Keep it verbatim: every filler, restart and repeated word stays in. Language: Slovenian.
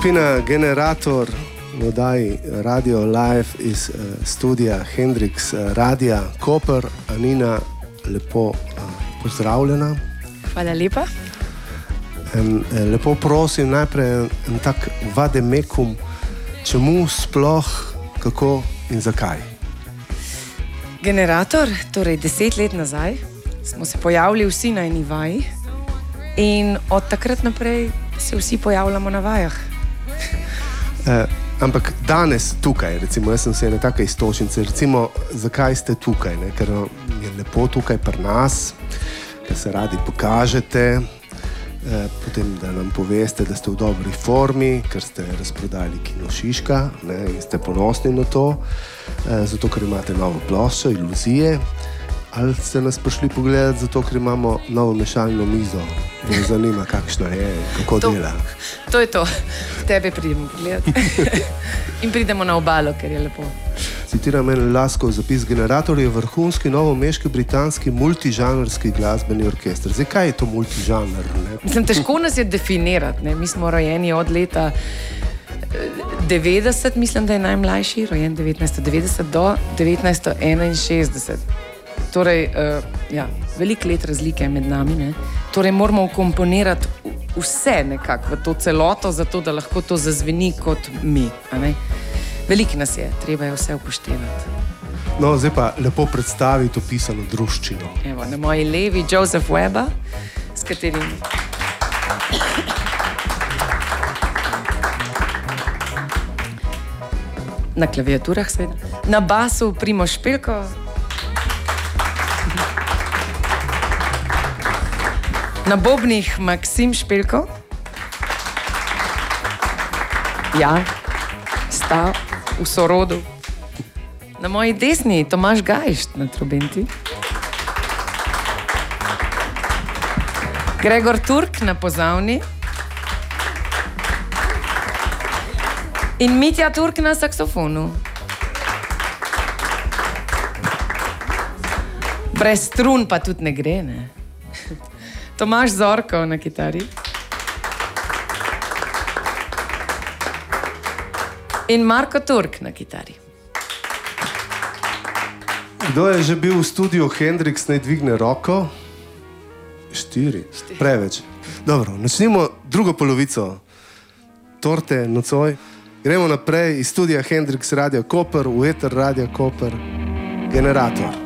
Skupina Generator v oddaji Radio Live iz uh, studija Hendrix uh, Radia Koper. Anina, lepo uh, pozdravljena. Hvala lepa. En, eh, lepo prosim, najprej en, en tak vademekum, čemu sploh, kako in zakaj? Generator, torej deset let nazaj, smo se pojavili vsi na eni vaji in od takrat naprej se vsi pojavljamo na vajah. Eh, ampak danes tukaj, recimo, jaz sem se ena taka istočnica, recimo, zakaj ste tukaj? Ne? Ker je lepo tukaj pri nas, ker se radi pokažete, eh, potem, da nam poveste, da ste v dobri formi, ker ste razprodali Kino Šiška, ne? In ste ponosni na to, eh, zato, ker imate novo ploščo, Iluzije. Ali ste nas prišli pogledati zato, ker imamo novo mešalno mizo? Me zanima, kakšna je, kako to, dela. To je to. Tebe pridemo pogledati. In pridemo na obalo, ker je lepo. Citiram en Laskov zapis: Generator je vrhunski novomeški britanski multižanrski glasbeni orkester. Zdaj, kaj je to multižanr? Ne? Mislim, težko nas je definirati. Ne? Mi smo rojeni od leta devetdeset, mislim, da je najmlajši, rojen devetnajststo devetdeset do devetnajststo enainšestdeset. Torej, uh, ja, veliko let razlike med nami, ne? Torej moramo ukomponirati vse nekako v to celoto, zato da lahko to zazveni kot mi. Veliko nas je, treba je vse upoštevati. No, zdaj pa lepo predstaviti opisano druščino. Evo, na moji levi Joseph Webber, s katerim... Na klaviaturah seveda. Na basu Primož Špilko. Na bobnih Maksim Špilko. Ja, sta v sorodu. Na moji desni Tomaž Gajšt na trobenti. Gregor Turk na pozavni. In Mitja Turk na saksofonu. Brez strun pa tudi ne gre, ne? Tomaž Zorkov na kitari. In Marko Turk na kitari. Kdo je že bil v studiu Hendrix, naj dvigne roko? Štiri. Štiri. Preveč. Dobro, načnimo drugo polovico torte nocoj. Gremo naprej iz studija Hendrix Radio Koper, v eter Radio Koper, Generator.